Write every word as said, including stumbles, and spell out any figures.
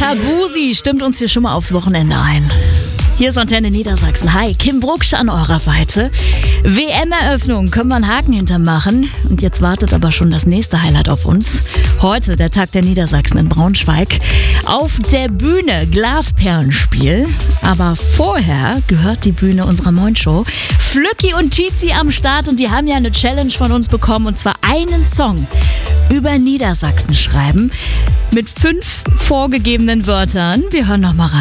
Tabusi stimmt uns hier schon mal aufs Wochenende ein. Hier ist Antenne Niedersachsen. Hi, Kim Brucksch an eurer Seite. W M-Eröffnung, können wir einen Haken hintermachen. Und jetzt wartet aber schon das nächste Highlight auf uns. Heute der Tag der Niedersachsen in Braunschweig. Auf der Bühne Glasperlenspiel. Aber vorher gehört die Bühne unserer Moin-Show. Flücki und Tizi am Start und die haben ja eine Challenge von uns bekommen. Und zwar einen Song über Niedersachsen schreiben. Mit fünf vorgegebenen Wörtern. Wir hören noch mal rein.